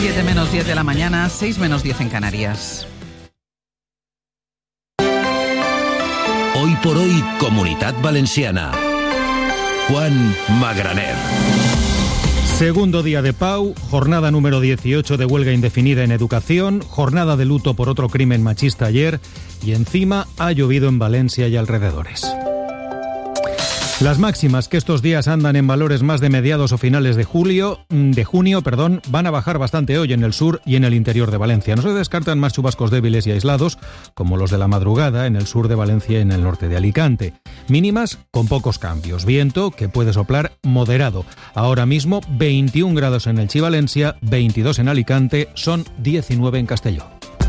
7 menos 10 de la mañana, 6 menos 10 en Canarias. Hoy por hoy, Comunitat Valenciana. Juan Magraner. Segundo día de Pau, jornada número 18 de huelga indefinida en educación, jornada de luto por otro crimen machista ayer y encima ha llovido en Valencia y alrededores. Las máximas, que estos días andan en valores más de mediados o finales de junio, van a bajar bastante hoy en el sur y en el interior de Valencia. No se descartan más chubascos débiles y aislados, como los de la madrugada en el sur de Valencia y en el norte de Alicante. Mínimas con pocos cambios. Viento que puede soplar moderado. Ahora mismo 21 grados en Elche y Valencia, 22 en Alicante, son 19 en Castelló.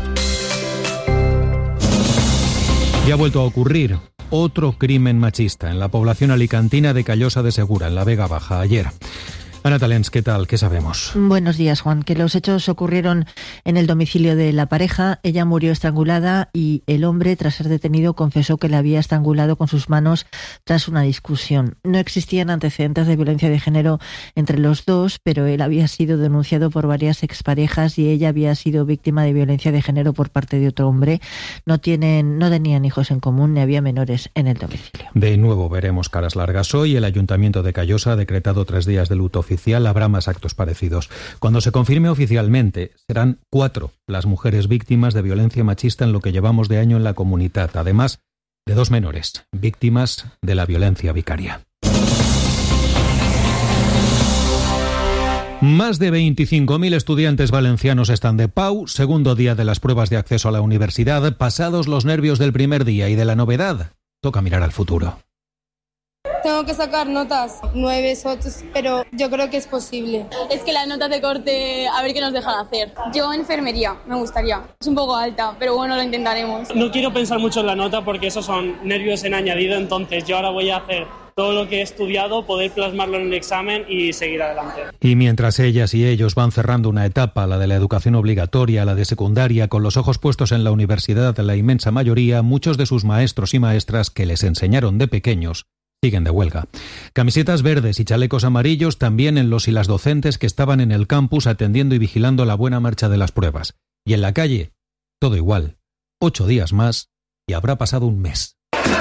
Y ha vuelto a ocurrir otro crimen machista en la población alicantina de Callosa de Segura, en la Vega Baja, ayer. Ana Talens, ¿qué tal? ¿Qué sabemos? Buenos días, Juan. Que los hechos ocurrieron en el domicilio de la pareja. Ella murió estrangulada y el hombre, tras ser detenido, confesó que la había estrangulado con sus manos tras una discusión. No existían antecedentes de violencia de género entre los dos, pero él había sido denunciado por varias exparejas y ella había sido víctima de violencia de género por parte de otro hombre. No tenían hijos en común ni había menores en el domicilio. De nuevo veremos caras largas hoy. El Ayuntamiento de Callosa ha decretado 3 días de luto oficial. Habrá más actos parecidos. Cuando se confirme oficialmente, serán 4 las mujeres víctimas de violencia machista en lo que llevamos de año en la comunidad, además de 2 menores, víctimas de la violencia vicaria. Más de 25.000 estudiantes valencianos están de Pau, segundo día de las pruebas de acceso a la universidad. Pasados los nervios del primer día y de la novedad, toca mirar al futuro. Tengo que sacar notas 9, 8, pero yo creo que es posible. Es que las notas de corte, a ver qué nos dejan hacer. Yo enfermería, me gustaría. Es un poco alta, pero bueno, lo intentaremos. No quiero pensar mucho en la nota porque esos son nervios en añadido, entonces yo ahora voy a hacer todo lo que he estudiado, poder plasmarlo en el examen y seguir adelante. Y mientras ellas y ellos van cerrando una etapa, la de la educación obligatoria, la de secundaria, con los ojos puestos en la universidad, la inmensa mayoría, muchos de sus maestros y maestras que les enseñaron de pequeños, siguen de huelga. Camisetas verdes y chalecos amarillos también en los y las docentes que estaban en el campus atendiendo y vigilando la buena marcha de las pruebas. Y en la calle, todo igual. 8 días más y habrá pasado un mes.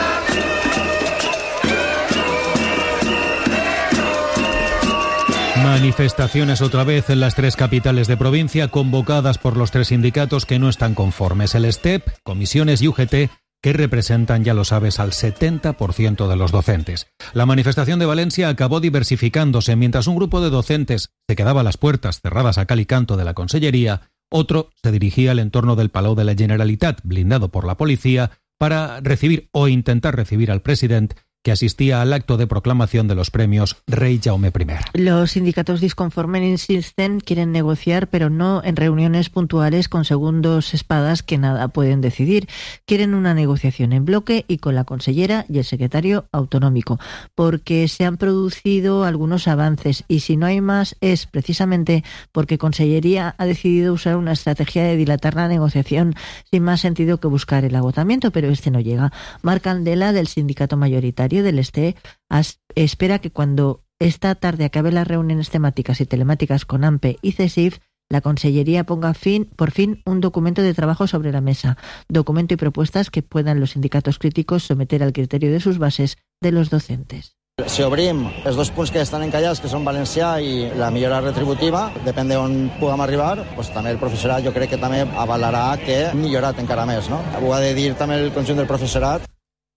Manifestaciones otra vez en las 3 capitales de provincia, convocadas por los 3 sindicatos que no están conformes. El STEP, Comisiones y UGT, que representan, ya lo sabes, al 70% de los docentes. La manifestación de Valencia acabó diversificándose. Mientras un grupo de docentes se quedaba a las puertas cerradas a cal y canto de la Consellería, otro se dirigía al entorno del Palau de la Generalitat, blindado por la policía, para recibir o intentar recibir al presidente, que asistía al acto de proclamación de los premios Rey Jaume I. Los sindicatos disconformes insisten, quieren negociar, pero no en reuniones puntuales con segundos espadas que nada pueden decidir. Quieren una negociación en bloque y con la consellera y el secretario autonómico, porque se han producido algunos avances y si no hay más es precisamente porque Consellería ha decidido usar una estrategia de dilatar la negociación sin más sentido que buscar el agotamiento, pero este no llega. Marc Candela, del sindicato mayoritario del STE, espera que cuando esta tarde acabe las reuniones temáticas y telemáticas con AMPE y CESIF, la Consellería ponga por fin un documento de trabajo sobre la mesa, documento y propuestas que puedan los sindicatos críticos someter al criterio de sus bases de los docentes. Si obrim els 2 punts que estan encallats, que són valencià i la millora retributiva, depèn d'on puguem arribar, doncs també el professorat jo crec que també avalarà que hem millorat encara més, no? Ho ha de dir també el conjunt del professorat.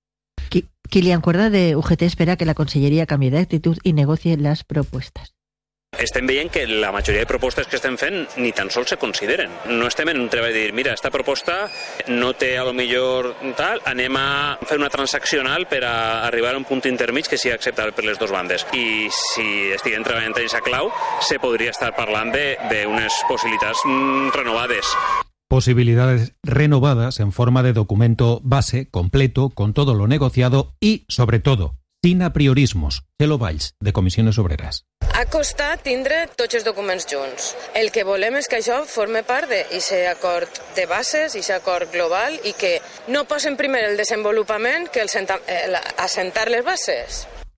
Kilian Cuerda, de UGT, espera que la Conselleria cambie de actitud y negocie las propuestas. Estem veient que la majoria de propostes que estem fent ni tan sols se consideren. No estem en un treball de dir, mira, esta proposta no té a lo millor tal, anem a fer una transaccional per a arribar a un punt intermig que sigui acceptable per les 2 bandes. I si estiguem treballant en aquesta clau, se podria estar parlant d'unes possibilitats renovades. Posibilidades renovadas en forma de documento base, completo, con todo lo negociado y, sobre todo, sin apriorismos. Txelo Valls, de Comissiones Obreras. Ha costat tindre tots els documents junts. El que volem és que això forme part d'aquest acord de bases, d'aquest acord global, i que no posen primer el desenvolupament que assentar les bases.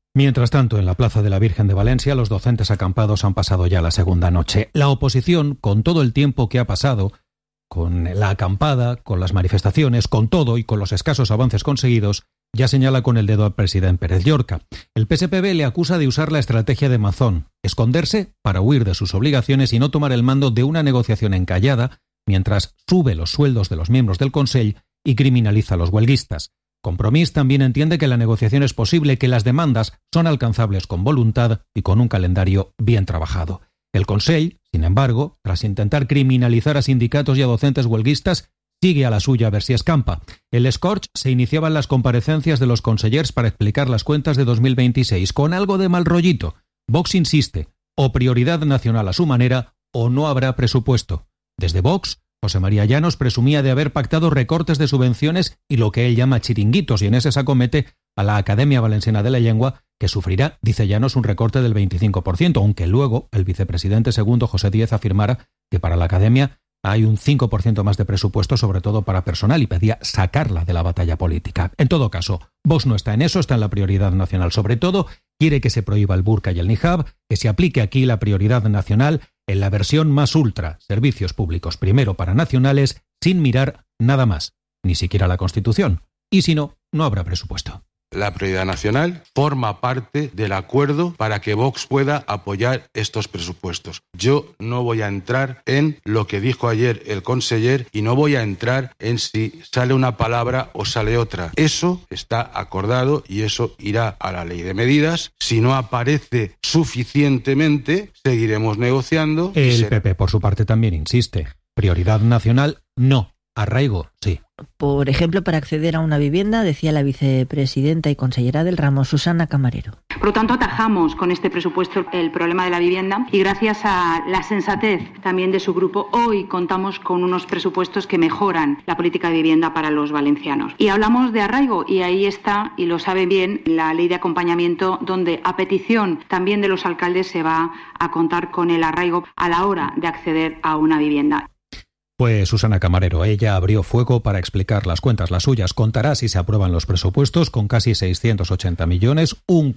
Mientras tanto, en la Plaza de la Virgen de Valencia, los docentes acampados han pasado ya la segunda noche. La oposición, con todo el tiempo que ha pasado, con la acampada, con las manifestaciones, con todo y con los escasos avances conseguidos, ya señala con el dedo al presidente Pérez Llorca. El PSPB le acusa de usar la estrategia de Mazón, esconderse para huir de sus obligaciones y no tomar el mando de una negociación encallada, mientras sube los sueldos de los miembros del Consell y criminaliza a los huelguistas. Compromís también entiende que la negociación es posible, que las demandas son alcanzables con voluntad y con un calendario bien trabajado. El Consell, sin embargo, tras intentar criminalizar a sindicatos y a docentes huelguistas, sigue a la suya a ver si escampa. El Scorch se iniciaban las comparecencias de los consellers para explicar las cuentas de 2026, con algo de mal rollito. Vox insiste, o prioridad nacional a su manera, o no habrá presupuesto. Desde Vox, José María Llanos presumía de haber pactado recortes de subvenciones y lo que él llama chiringuitos, y en ese saco mete a la Academia Valenciana de la Lengua, que sufrirá, dice Llanos, un recorte del 25%, aunque luego el vicepresidente segundo, José Díez, afirmara que para la Academia hay un 5% más de presupuesto, sobre todo para personal, y pedía sacarla de la batalla política. En todo caso, Vox no está en eso, está en la prioridad nacional. Sobre todo, quiere que se prohíba el burka y el niqab, que se aplique aquí la prioridad nacional en la versión más ultra, servicios públicos primero para nacionales, sin mirar nada más, ni siquiera la Constitución. Y si no, no habrá presupuesto. La prioridad nacional forma parte del acuerdo para que Vox pueda apoyar estos presupuestos. Yo no voy a entrar en lo que dijo ayer el conseller y no voy a entrar en si sale una palabra o sale otra. Eso está acordado y eso irá a la ley de medidas. Si no aparece suficientemente, seguiremos negociando. El PP, por su parte, también insiste. Prioridad nacional, no. Arraigo, sí. Por ejemplo, para acceder a una vivienda, decía la vicepresidenta y consellera del ramo, Susana Camarero. Por lo tanto, atajamos con este presupuesto el problema de la vivienda y gracias a la sensatez también de su grupo, hoy contamos con unos presupuestos que mejoran la política de vivienda para los valencianos. Y hablamos de arraigo y ahí está, y lo sabe bien, la ley de acompañamiento, donde a petición también de los alcaldes se va a contar con el arraigo a la hora de acceder a una vivienda. Pues Susana Camarero, ella abrió fuego para explicar las cuentas, las suyas. Contará si se aprueban los presupuestos con casi 680 millones, un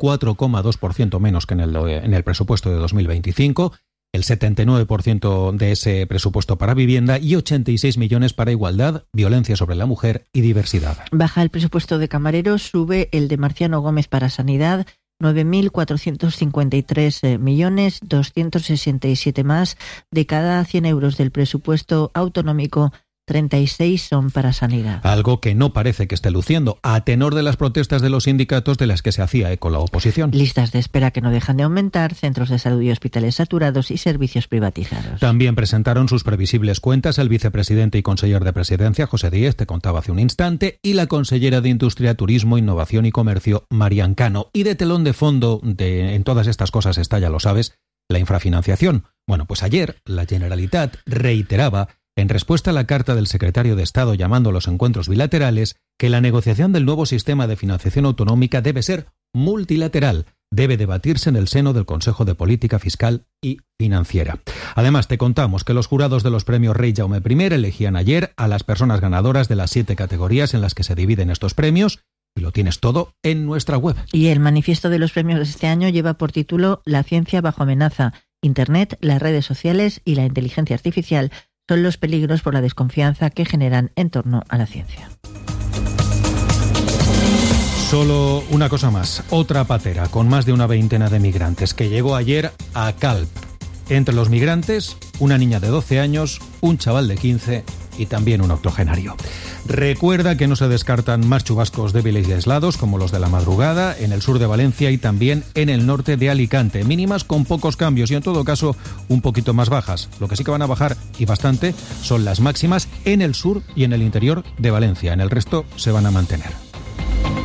4,2% menos que en el presupuesto de 2025, el 79% de ese presupuesto para vivienda y 86 millones para igualdad, violencia sobre la mujer y diversidad. Baja el presupuesto de Camarero, sube el de Marciano Gómez para sanidad, 9.453 millones, 267 más. De cada 100 euros del presupuesto autonómico, 36 son para sanidad. Algo que no parece que esté luciendo, a tenor de las protestas de los sindicatos de las que se hacía eco la oposición. Listas de espera que no dejan de aumentar, centros de salud y hospitales saturados y servicios privatizados. También presentaron sus previsibles cuentas el vicepresidente y conseller de Presidencia, José Díez, te contaba hace un instante, y la consellera de Industria, Turismo, Innovación y Comercio, Marian Cano. Y de telón de fondo en todas estas cosas está, ya lo sabes, la infrafinanciación. Bueno, pues ayer la Generalitat reiteraba, en respuesta a la carta del secretario de Estado llamando a los encuentros bilaterales, que la negociación del nuevo sistema de financiación autonómica debe ser multilateral, debe debatirse en el seno del Consejo de Política Fiscal y Financiera. Además, te contamos que los jurados de los premios Rey Jaume I elegían ayer a las personas ganadoras de las 7 categorías en las que se dividen estos premios, y lo tienes todo en nuestra web. Y el manifiesto de los premios de este año lleva por título La ciencia bajo amenaza. Internet, las redes sociales y la inteligencia artificial son los peligros por la desconfianza que generan en torno a la ciencia. Solo una cosa más, otra patera con más de una veintena de migrantes que llegó ayer a Calp. Entre los migrantes, una niña de 12 años, un chaval de 15 y también un octogenario. Recuerda que no se descartan más chubascos débiles y aislados como los de la madrugada en el sur de Valencia y también en el norte de Alicante. Mínimas con pocos cambios y en todo caso un poquito más bajas. Lo que sí que van a bajar y bastante son las máximas en el sur y en el interior de Valencia. En el resto se van a mantener.